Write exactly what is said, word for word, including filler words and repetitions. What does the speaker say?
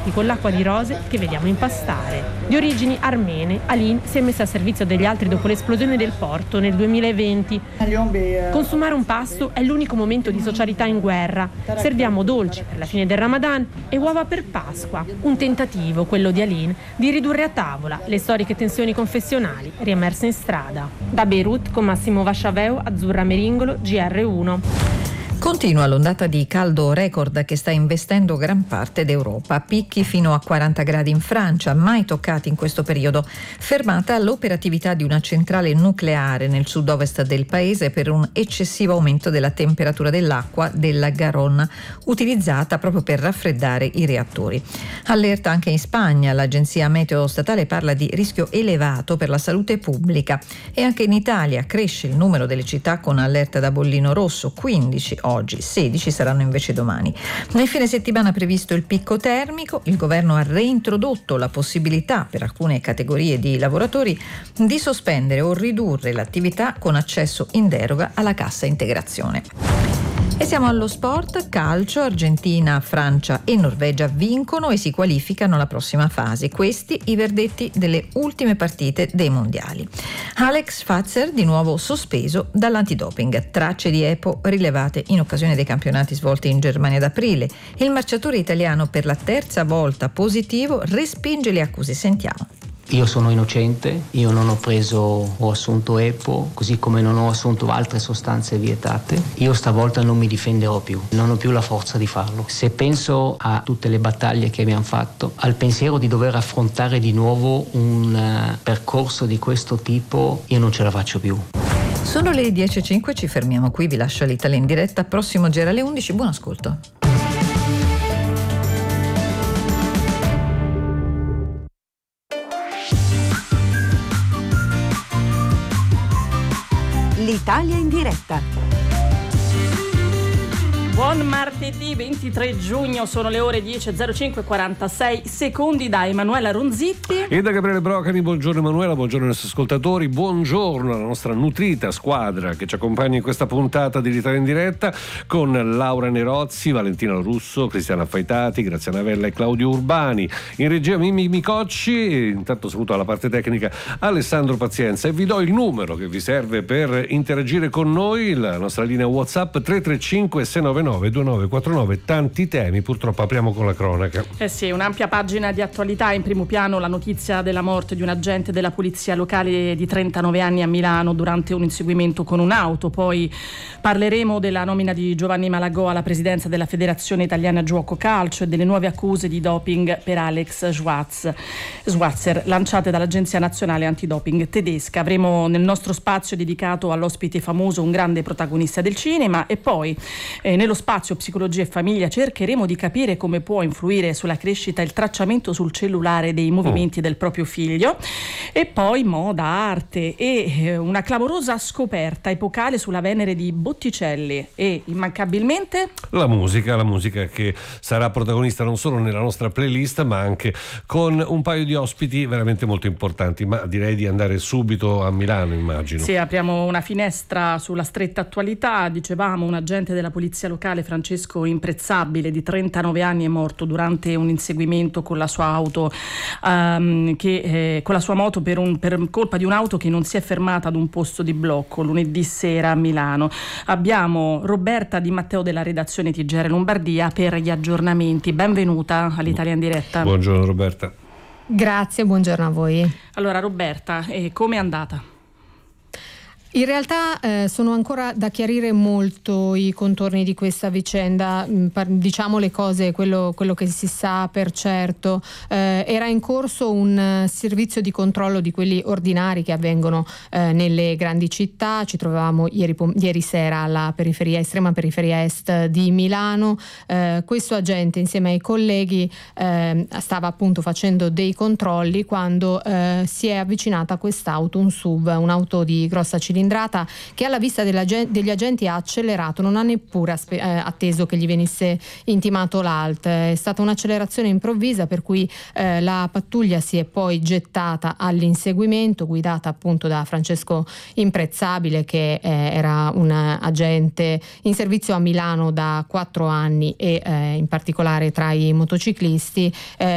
fatti con l'acqua di rose che vediamo impastare. Di origini armene, Aline si è messa a servizio degli altri dopo l'esplosione del porto nel duemilaventi. Consumare un pasto è l'unico momento di socialità in guerra. Serviamo dolci per la fine del Ramadan e uova per Pasqua. Un tentativo, quello di Aline, di ridurre a tavola le storiche tensioni confessionali riemerse in strada. Da Beirut con Massimo Vasciaveo, Azzurra Meringolo, G R uno. Continua l'ondata di caldo record che sta investendo gran parte d'Europa. Picchi fino a quaranta gradi in Francia, mai toccati in questo periodo. Fermata l'operatività di una centrale nucleare nel sud-ovest del paese per un eccessivo aumento della temperatura dell'acqua della Garonne, utilizzata proprio per raffreddare i reattori. Allerta anche in Spagna. L'agenzia meteo statale parla di rischio elevato per la salute pubblica. E anche in Italia cresce il numero delle città con allerta da bollino rosso, quindici oggi, sedici saranno invece domani. Nel fine settimana previsto il picco termico, il governo ha reintrodotto la possibilità per alcune categorie di lavoratori di sospendere o ridurre l'attività con accesso in deroga alla cassa integrazione. E siamo allo sport, calcio. Argentina, Francia e Norvegia vincono e si qualificano alla prossima fase. Questi i verdetti delle ultime partite dei mondiali. Alex Schwarzer di nuovo sospeso dall'antidoping. Tracce di EPO rilevate in occasione dei campionati svolti in Germania ad aprile. Il marciatore italiano per la terza volta positivo respinge le accuse. Sentiamo. Io sono innocente, io non ho preso o assunto EPO, così come non ho assunto altre sostanze vietate. Io stavolta non mi difenderò più, non ho più la forza di farlo. Se penso a tutte le battaglie che abbiamo fatto, al pensiero di dover affrontare di nuovo un uh, percorso di questo tipo, io non ce la faccio più. Sono le dieci e cinque, ci fermiamo qui, vi lascio l'Italia in diretta, prossimo giro alle undici, buon ascolto. L'Italia in diretta. Buon martedì ventitré giugno, sono le ore dieci e zero cinque, quarantasei secondi da Emanuela Ronzitti e da Gabriele Brocani. Buongiorno Emanuela, buongiorno ai nostri ascoltatori, buongiorno alla nostra nutrita squadra che ci accompagna in questa puntata di l'Italia in diretta con Laura Nerozzi, Valentina Russo, Cristiana Faitati, Graziana Vella e Claudio Urbani. In regia Mimmi Micocci, e intanto saluto alla parte tecnica Alessandro Pazienza e vi do il numero che vi serve per interagire con noi, la nostra linea WhatsApp tre tre cinque sei nove nove due nove quattro nove. Tanti temi, purtroppo apriamo con la cronaca. Eh sì, un'ampia pagina di attualità. In primo piano la notizia della morte di un agente della polizia locale di trentanove anni a Milano durante un inseguimento con un'auto. Poi parleremo della nomina di Giovanni Malagò alla presidenza della Federazione Italiana Giuoco Calcio e delle nuove accuse di doping per Alex Schwarzer lanciate dall'Agenzia Nazionale Antidoping tedesca. Avremo nel nostro spazio dedicato all'ospite famoso un grande protagonista del cinema e poi eh, nello spazio psicologia e famiglia cercheremo di capire come può influire sulla crescita il tracciamento sul cellulare dei movimenti oh. del proprio figlio. E poi moda, arte e una clamorosa scoperta epocale sulla Venere di Botticelli e immancabilmente la musica, la musica che sarà protagonista non solo nella nostra playlist ma anche con un paio di ospiti veramente molto importanti. Ma direi di andare subito a Milano, immagino. Sì, apriamo una finestra sulla stretta attualità. Dicevamo, un agente della polizia locale, Francesco Imprezzabile, di trentanove anni, è morto durante un inseguimento con la sua auto um, che, eh, con la sua moto per, un, per colpa di un'auto che non si è fermata ad un posto di blocco lunedì sera a Milano. Abbiamo Roberta Di Matteo della redazione T G R Lombardia per gli aggiornamenti. Benvenuta all'Italia in diretta. Buongiorno Roberta. Grazie, buongiorno a voi. Allora Roberta, eh, come è andata? In realtà eh, sono ancora da chiarire molto i contorni di questa vicenda, diciamo le cose, quello, quello che si sa per certo. Eh, era in corso un uh, servizio di controllo di quelli ordinari che avvengono eh, nelle grandi città. Ci trovavamo ieri, ieri sera alla periferia, estrema periferia est di Milano. Eh, questo agente insieme ai colleghi eh, stava appunto facendo dei controlli quando eh, si è avvicinata a quest'auto, un S U V, un'auto di grossa cilindrata, che alla vista degli agenti ha accelerato, non ha neppure aspe- eh, atteso che gli venisse intimato l'alt. È stata un'accelerazione improvvisa per cui eh, la pattuglia si è poi gettata all'inseguimento, guidata appunto da Francesco Imprezzabile, che eh, era un agente in servizio a Milano da quattro anni e eh, in particolare tra i motociclisti. Eh,